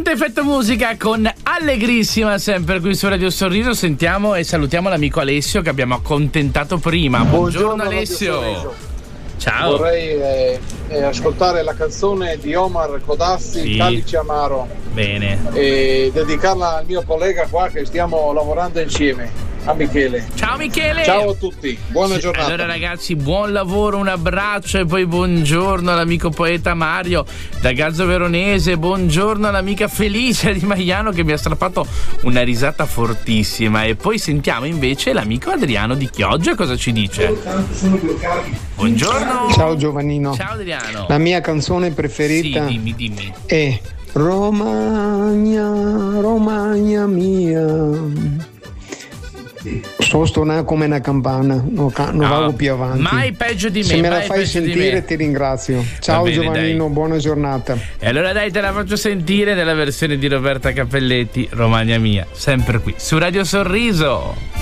Punto Effetto Musica con Allegrissima, sempre qui su Radio Sorriso. Sentiamo e salutiamo l'amico Alessio che abbiamo accontentato prima. Buongiorno Alessio. Ciao. Vorrei ascoltare la canzone di Omar Codassi, sì. Calice Amaro. Bene. E dedicarla al mio collega qua che stiamo lavorando insieme, a Michele. Ciao Michele. Ciao a tutti, buona giornata. Allora ragazzi, buon lavoro, un abbraccio e poi buongiorno all'amico poeta Mario da Gazzo Veronese, buongiorno all'amica Felicia di Maiano che mi ha strappato una risata fortissima, e poi sentiamo invece l'amico Adriano di Chioggia cosa ci dice. Buongiorno. Ciao Giovannino. Ciao Adriano. La mia canzone preferita dimmi. è Romagna, Romagna mia. So stonare come una campana, non vado più avanti. Mai peggio di me. Se me la fai sentire ti ringrazio. Ciao bene, Giovannino, dai. Buona giornata. E allora dai, te la faccio sentire nella versione di Roberta Cappelletti, Romagna mia, sempre qui su Radio Sorriso.